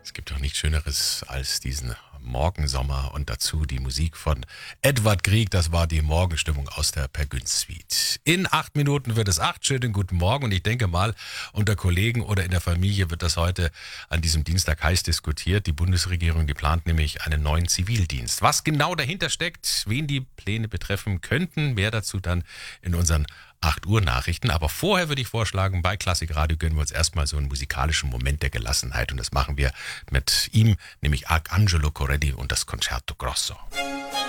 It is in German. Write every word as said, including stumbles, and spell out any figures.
Es gibt doch nichts Schöneres als diesen Morgensommer und dazu die Musik von Edward Grieg. Das war die Morgenstimmung aus der Per Günd Suite. In acht Minuten wird es acht. Schönen guten Morgen und ich denke mal, unter Kollegen oder in der Familie wird das heute an diesem Dienstag heiß diskutiert. Die Bundesregierung, die plant nämlich einen neuen Zivildienst. Was genau dahinter steckt, wen die Pläne betreffen könnten, mehr dazu dann in unseren acht Uhr Nachrichten. Aber vorher würde ich vorschlagen, bei Klassik Radio gönnen wir uns erstmal so einen musikalischen Moment der Gelassenheit. Und das machen wir mit ihm, nämlich Arcangelo Corelli und das Concerto Grosso.